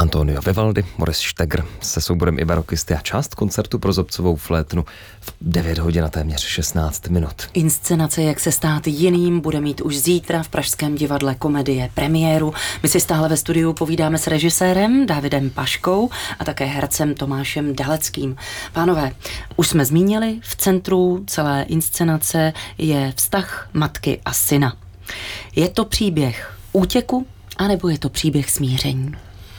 Antonio Vivaldi, Maurice Stegger se souborem Ibarokisty a část koncertu pro zobcovou flétnu v 9 hodin a téměř 16 minut. Inscenace Jak se stát jiným bude mít už zítra v Pražském divadle Komedie premiéru. My si stále ve studiu povídáme s režisérem Davidem Paškou a také hercem Tomášem Daleckým. Pánové, už jsme zmínili, v centru celé inscenace je vztah matky a syna. Je to příběh útěku, anebo je to příběh smíření?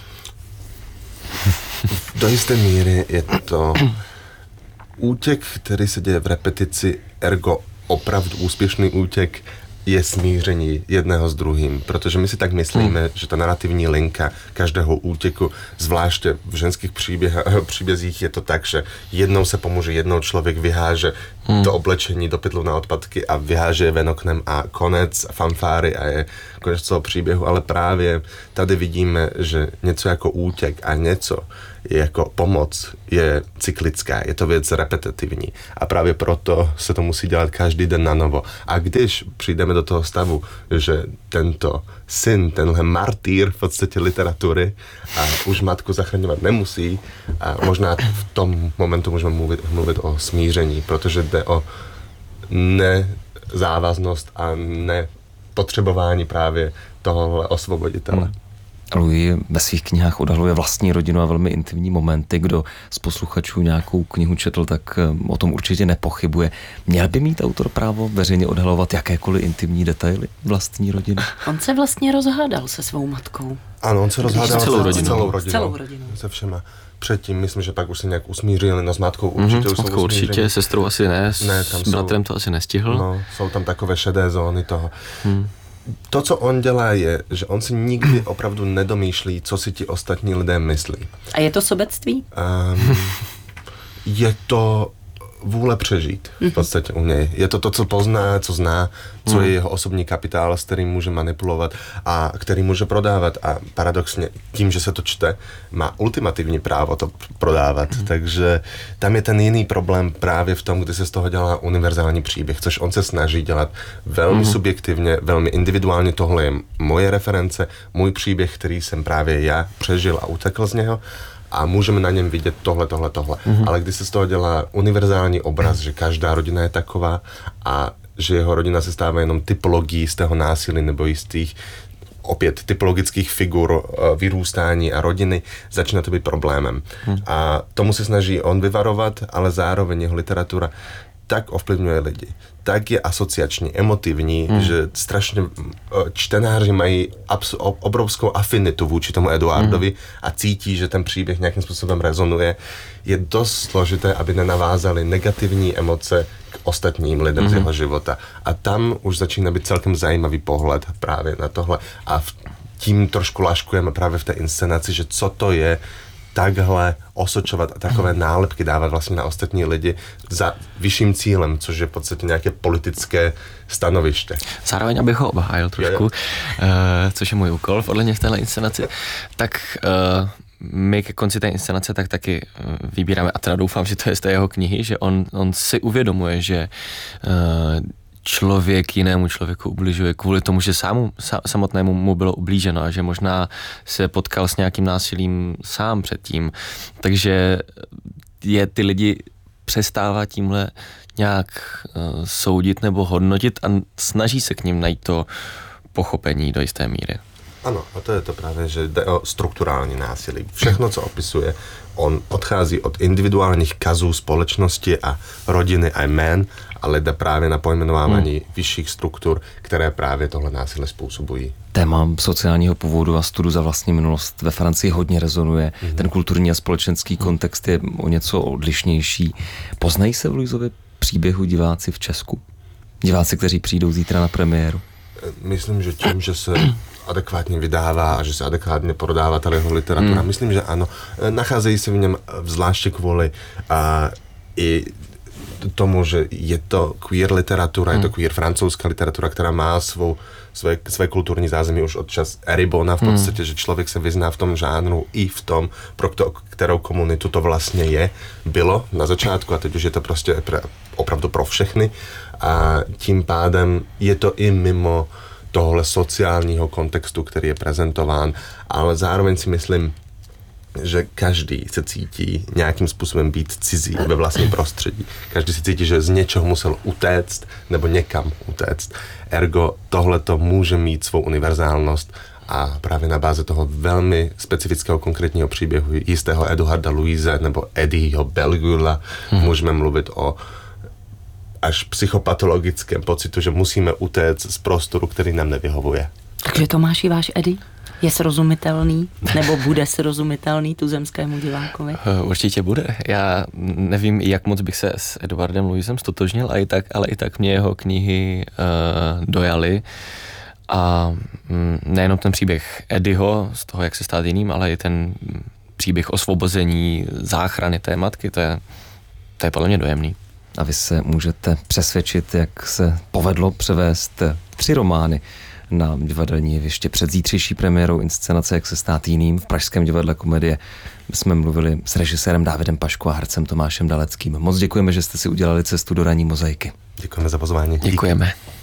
Do jisté míry je to útěk, který se děje v repetici, ergo opravdu úspěšný útěk je smíření jedného s druhým, protože my si tak myslíme, že ta narrativní linka každého útěku, zvláště v ženských příbězích je to tak, že jednou se pomůže, jednou člověk vyháže to oblečení do pytlu na odpadky a vyháže je ven oknem a konec, fanfáry a je konec celého příběhu, ale právě tady vidíme, že něco jako útěk a něco jako pomoc je cyklická, je to věc repetitivní a právě proto se to musí dělat každý den na novo. A když přijdeme do toho stavu, že tento syn, tenhle martýr v podstatě literatury a už matku zachraňovat nemusí, a možná v tom momentu můžeme mluvit o smíření, protože jde o nezávaznost a nepotřebování právě tohohle osvoboditele. Louis ve svých knihách odhaluje vlastní rodinu a velmi intimní momenty. Kdo z posluchačů nějakou knihu četl, tak o tom určitě nepochybuje. Měl by mít autor právo veřejně odhalovat jakékoliv intimní detaily vlastní rodiny? On se vlastně rozhádal se svou matkou. Ano, on se rozhádal celou rodinou. Se všema. Předtím, myslím, že pak už se nějak usmířili, no s matkou určitě s matkou určitě, sestrou asi ne, tam s bratrem to asi nestihl. No, jsou tam takové šedé zóny toho. To, co on dělá, je, že on si nikdy opravdu nedomýšlí, co si ti ostatní lidé myslí. A je to sobectví? Je to vůle přežít v podstatě u něj. Je to to, co pozná, co zná, co je jeho osobní kapitál, s kterým může manipulovat a který může prodávat. A paradoxně tím, že se to čte, má ultimativní právo to prodávat. Takže tam je ten jiný problém právě v tom, kdy se z toho dělá univerzální příběh, což on se snaží dělat velmi subjektivně, velmi individuálně. Tohle je moje reference, můj příběh, který jsem právě já přežil a utekl z něho. A můžeme na něm vidět tohle. Ale když se z toho dělá univerzální obraz, že každá rodina je taková a že jeho rodina se stává jenom typologií z toho násilí nebo jistých opět typologických figur vyrůstání a rodiny, začíná to být problémem. A tomu se snaží on vyvarovat, ale zároveň jeho literatura tak ovplyvňuje lidi, tak je asociační, emotivní, že strašně čtenáři mají obrovskou afinitu vůči tomu Eduardovi a cítí, že ten příběh nějakým způsobem rezonuje. Je dost složité, aby nenavázali negativní emoce k ostatním lidem z jeho života. A tam už začíná být celkem zajímavý pohled právě na tohle. A tím trošku laškujeme právě v té inscenaci, že co to je takhle osočovat a takové nálepky dávat vlastně na ostatní lidi za vyšším cílem, což je v podstatě nějaké politické stanoviště. Zároveň, abych ho obhájil trošku, což je můj úkol v odhledně v téhle inscenaci, tak my ke konci té inscenace tak taky vybíráme, a teda doufám, že to je z té jeho knihy, že on si uvědomuje, že člověk jinému člověku ubližuje kvůli tomu, že samotnému mu bylo ublíženo a že možná se potkal s nějakým násilím sám předtím. Takže je ty lidi přestává tímhle nějak soudit nebo hodnotit a snaží se k ním najít to pochopení do jisté míry. Ano, a to je to právě, že jde o strukturální násilí. Všechno, co opisuje, on odchází od individuálních kazů společnosti a rodiny a jmén, ale jde právě na pojmenování vyšších struktur, které právě tohle násilí způsobují. Téma sociálního původu a studu za vlastní minulost ve Francii hodně rezonuje. Ten kulturní a společenský kontext je o něco odlišnější. Poznají se v Louisovi příběhu diváci v Česku? Diváci, kteří přijdou zítra na premiéru? Myslím, že tím, že se adekvátně vydává a že se adekvátně prodává ta jeho literatura. Myslím, že ano. Nacházejí se v něm zvláště kvůli i tomu, že je to queer literatura, je to queer francouzská literatura, která má své kulturní zázemí už od čas Eribona v podstatě, že člověk se vyzná v tom žánru i v tom, pro kterou komunitu to vlastně bylo na začátku a teď už je to prostě opravdu pro všechny a tím pádem je to i mimo tohle sociálního kontextu, který je prezentován, ale zároveň si myslím, že každý se cítí nějakým způsobem být cizí ve vlastním prostředí. Každý se cítí, že z něčeho musel utéct nebo někam utéct. Ergo tohleto může mít svou univerzálnost a právě na báze toho velmi specifického konkrétního příběhu jistého Eduarda Luise nebo Eddieho Belgula můžeme mluvit o až psychopatologickém pocitu, že musíme utéct z prostoru, který nám nevyhovuje. Takže Tomáši, váš Eddie je srozumitelný, nebo bude srozumitelný tuzemskému divákovi? Určitě bude. Já nevím, jak moc bych se s Eduardem Luisem stotožnil, ale i tak mě jeho knihy dojaly. A nejenom ten příběh Eddieho, z toho, jak se stát jiným, ale i ten příběh osvobození, záchrany té matky, to je podle mě dojemný. A vy se můžete přesvědčit, jak se povedlo převést 3 romány na divadelní jeviště. Před zítřejší premiérou inscenace Jak se stát jiným v Pražském divadle Komedie jsme mluvili s režisérem Dávidem Paškou a hercem Tomášem Daleckým. Moc děkujeme, že jste si udělali cestu do ranní mozaiky. Děkujeme za pozvání. Děkujeme.